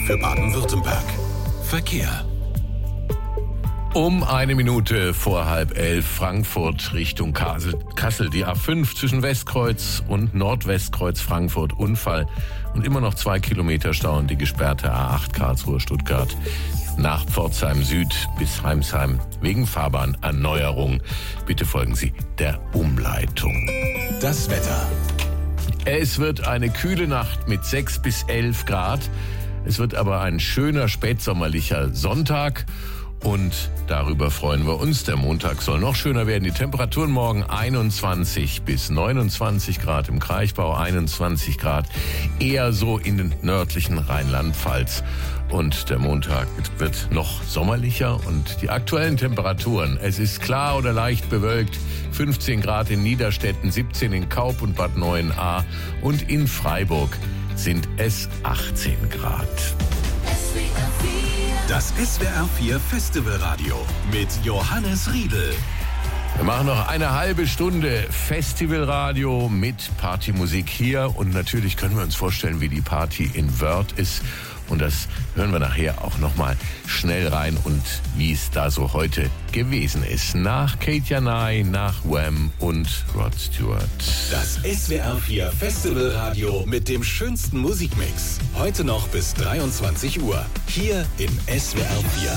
für Baden-Württemberg. Verkehr. Um 1 Minute vor 10:30 Frankfurt Richtung Kassel. Die A5 zwischen Westkreuz und Nordwestkreuz Frankfurt. Unfall und immer noch 2 Kilometer Stau und die gesperrte A8 Karlsruhe-Stuttgart nach Pforzheim Süd bis Heimsheim wegen Fahrbahnerneuerung. Bitte folgen Sie der Umleitung. Das Wetter. Es wird eine kühle Nacht mit 6 bis 11 Grad. Es wird aber ein schöner spätsommerlicher Sonntag. Und darüber freuen wir uns. Der Montag soll noch schöner werden. Die Temperaturen morgen 21 bis 29 Grad im Kraichgau, 21 Grad eher so in den nördlichen Rheinland-Pfalz. Und der Montag wird noch sommerlicher und die aktuellen Temperaturen. Es ist klar oder leicht bewölkt. 15 Grad in Niederstetten, 17 in Kaup und Bad Neuenahr und in Freiburg sind es 18 Grad. Das SWR4 Festivalradio mit Johannes Riedel. Wir machen noch eine halbe Stunde Festivalradio mit Partymusik hier. Und natürlich können wir uns vorstellen, wie die Party in Wörth ist. Und das hören wir nachher auch nochmal schnell rein und wie es da so heute gewesen ist. Nach Kate Janai, nach Wham und Rod Stewart. Das SWR4 Festivalradio mit dem schönsten Musikmix. Heute noch bis 23 Uhr. Hier in SWR4.